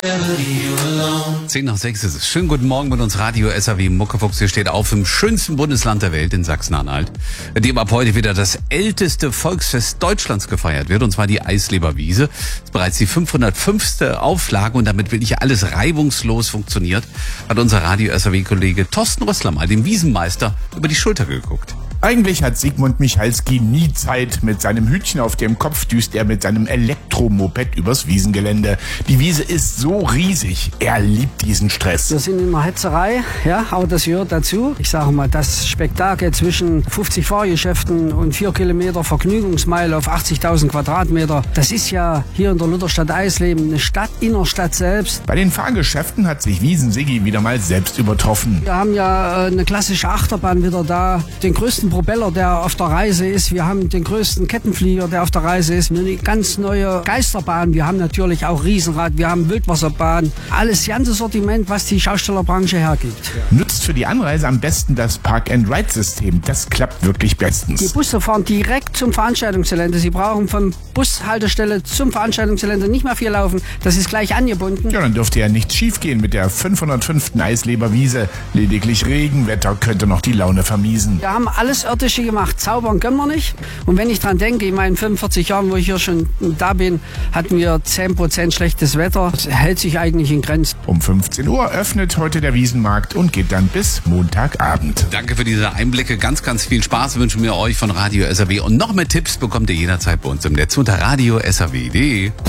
10 nach 6 ist es. Schönen guten Morgen mit uns Radio SAW Muckefuchs. Hier steht auf im schönsten Bundesland der Welt, in Sachsen-Anhalt, in dem ab heute wieder das älteste Volksfest Deutschlands gefeiert wird, und zwar die Eisleber Wiese. Das ist bereits die 505. Auflage, und damit wirklich alles reibungslos funktioniert, hat unser Radio SAW-Kollege Thorsten Rössler mal dem Wiesenmeister über die Schulter geguckt. Eigentlich hat Sigmund Michalski nie Zeit. Mit seinem Hütchen auf dem Kopf düst er mit seinem Elektromoped übers Wiesengelände. Die Wiese ist so riesig. Er liebt diesen Stress. Wir sind in der Hetzerei, ja, aber das gehört dazu. Ich sage mal, das Spektakel zwischen 50 Fahrgeschäften und 4 Kilometer Vergnügungsmeile auf 80.000 Quadratmeter, das ist ja hier in der Lutherstadt Eisleben eine Stadt, Innerstadt selbst. Bei den Fahrgeschäften hat sich Wiesen-Siggi wieder mal selbst übertroffen. Wir haben ja eine klassische Achterbahn wieder da, den größten Propeller, der auf der Reise ist. Wir haben den größten Kettenflieger, der auf der Reise ist. Eine ganz neue Geisterbahn. Wir haben natürlich auch Riesenrad, wir haben Wildwasserbahn. Alles ganze Sortiment, was die Schaustellerbranche hergibt. Nutzt für die Anreise am besten das Park-and-Ride-System. Das klappt wirklich bestens. Die Busse fahren direkt zum Veranstaltungsgelände. Sie brauchen vom Bushaltestelle zum Veranstaltungsgelände nicht mehr viel laufen. Das ist gleich angebunden. Ja, dann dürfte ja nichts schiefgehen mit der 505. Eisleber Wiese. Lediglich Regenwetter könnte noch die Laune vermiesen. Wir haben alles Irdische gemacht. Zaubern können wir nicht. Und wenn ich dran denke, in meinen 45 Jahren, wo ich hier schon da bin, hatten wir 10% schlechtes Wetter. Das hält sich eigentlich in Grenzen. Um 15 Uhr öffnet heute der Wiesenmarkt und geht dann bis Montagabend. Danke für diese Einblicke. Ganz, ganz viel Spaß wünschen wir euch von Radio SAW. Und noch mehr Tipps bekommt ihr jederzeit bei uns im Netz unter radiosaw.de.